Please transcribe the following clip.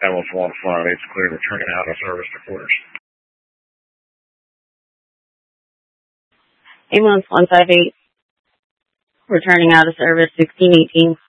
Ambulance 158 is clear, returning out of service to quarters. Ambulance 158, returning out of service, 1618.